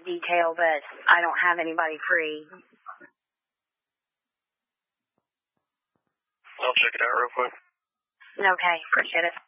detail, but I don't have anybody free. I'll check it out real quick. Okay, appreciate it.